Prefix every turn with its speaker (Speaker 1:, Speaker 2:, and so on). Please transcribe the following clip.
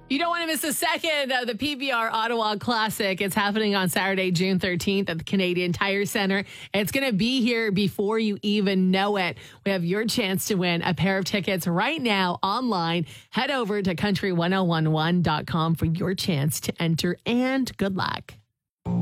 Speaker 1: You don't want to miss a second of the PBR Ottawa Classic. It's happening on Saturday, June 13th at the Canadian Tire Center. It's going to be here before you even know it. We have your chance to win a pair of tickets right now online. Head over to country1011.com for your chance to enter, and good luck.